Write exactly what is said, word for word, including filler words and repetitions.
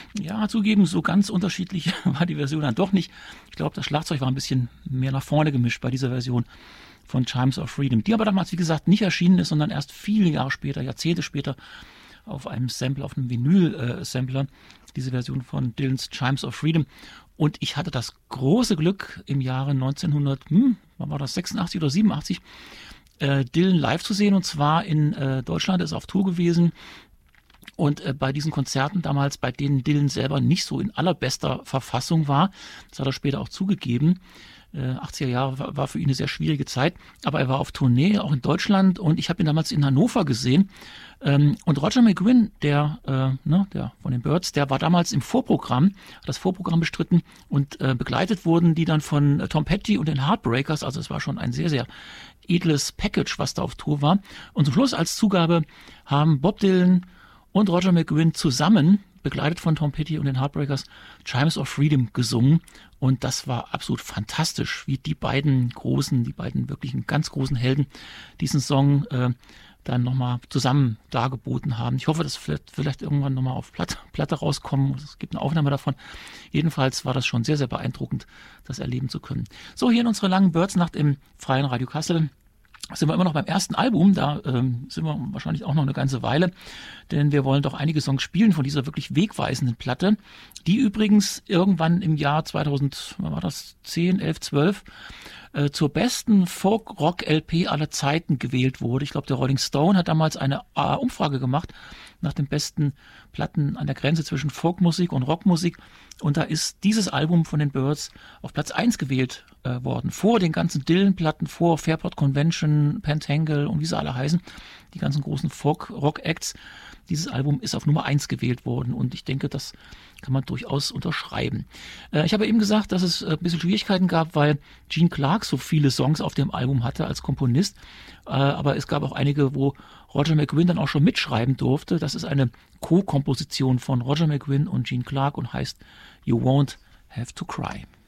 Ja, zugeben, so ganz unterschiedlich war die Version dann doch nicht. Ich glaube, das Schlagzeug war ein bisschen mehr nach vorne gemischt bei dieser Version von Chimes of Freedom, die aber damals, wie gesagt, nicht erschienen ist, sondern erst viele Jahre später, Jahrzehnte später auf einem Sampler, auf einem Vinyl-Sampler, diese Version von Dylans Chimes of Freedom. Und ich hatte das große Glück, im Jahre neunzehnhundert, hm, wann war das, sechsundachtzig oder siebenundachtzig, äh, Dylan live zu sehen. Und zwar in äh, Deutschland, ist auf Tour gewesen. Und äh, bei diesen Konzerten damals, bei denen Dylan selber nicht so in allerbester Verfassung war, das hat er später auch zugegeben, äh, achtziger Jahre war, war für ihn eine sehr schwierige Zeit, aber er war auf Tournee, auch in Deutschland, und ich habe ihn damals in Hannover gesehen. Ähm, und Roger McGuinn, der, äh, ne, der von den Byrds, der war damals im Vorprogramm, hat das Vorprogramm bestritten, und äh, begleitet wurden die dann von äh, Tom Petty und den Heartbreakers, also es war schon ein sehr, sehr edles Package, was da auf Tour war. Und zum Schluss als Zugabe haben Bob Dylan und Roger McGuinn zusammen, begleitet von Tom Petty und den Heartbreakers, Chimes of Freedom gesungen. Und das war absolut fantastisch, wie die beiden großen, die beiden wirklichen ganz großen Helden diesen Song äh, dann nochmal zusammen dargeboten haben. Ich hoffe, dass vielleicht, vielleicht irgendwann nochmal auf Platte, Platte rauskommen. Es gibt eine Aufnahme davon. Jedenfalls war das schon sehr, sehr beeindruckend, das erleben zu können. So, hier in unserer langen Byrds-Nacht im Freien Radio Kassel sind wir immer noch beim ersten Album, da ähm, sind wir wahrscheinlich auch noch eine ganze Weile, denn wir wollen doch einige Songs spielen von dieser wirklich wegweisenden Platte, die übrigens irgendwann im Jahr zweitausend, was war das, zehn, elf, zwölf, äh, zur besten Folk-Rock-L P aller Zeiten gewählt wurde. Ich glaube, der Rolling Stone hat damals eine äh, Umfrage gemacht nach den besten Platten an der Grenze zwischen Folkmusik und Rockmusik, und da ist dieses Album von den Byrds auf Platz eins gewählt äh, worden, vor den ganzen Dylan-Platten, vor Fairport Convention, Pentangle und wie sie alle heißen, die ganzen großen Folk-Rock-Acts. Dieses Album ist auf Nummer eins gewählt worden, und ich denke, das kann man durchaus unterschreiben. Äh, ich habe eben gesagt, dass es äh, ein bisschen Schwierigkeiten gab, weil Gene Clark so viele Songs auf dem Album hatte als Komponist, äh, aber es gab auch einige, wo Roger McGuinn dann auch schon mitschreiben durfte. Das ist eine Co-Komposition von Roger McGuinn und Gene Clark und heißt You Won't Have to Cry.